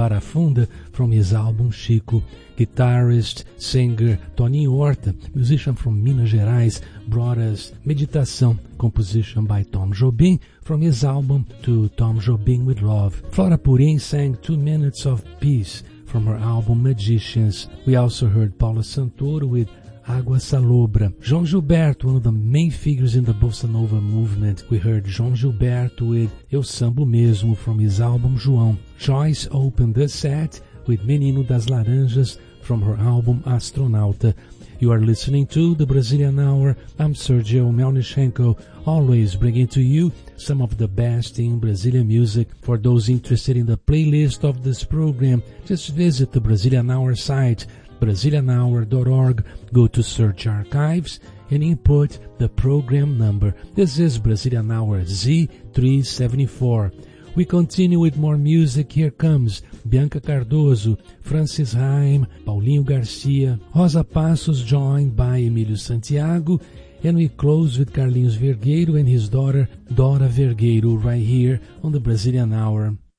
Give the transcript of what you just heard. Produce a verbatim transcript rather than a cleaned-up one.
Barafunda from his album Chico. Guitarist, singer Toninho Horta, musician from Minas Gerais, brought us Meditação, composition by Tom Jobim from his album To Tom Jobim with Love. Flora Purim sang Two Minutes of Peace from her album Magicians. We also heard Paula Santoro with Água Salobra. João Gilberto, one of the main figures in the Bossa Nova movement. We heard João Gilberto with Eu Sambo Mesmo from his album João. Joyce opened the set with Menino das Laranjas from her album Astronauta. You are listening to the Brazilian Hour. I'm Sergio Melnichenko, always bringing to you some of the best in Brazilian music. For those interested in the playlist of this program, just visit the Brazilian Hour site, Brazilian Hour dot org. Go to Search Archives and input the program number. This is Brazilian Hour Z three seventy-four. We continue with more music. Here comes Bianca Cardoso, Francis Haim, Paulinho Garcia, Rosa Passos, joined by Emílio Santiago, and we close with Carlinhos Vergueiro and his daughter Dora Vergueiro right here on the Brazilian Hour.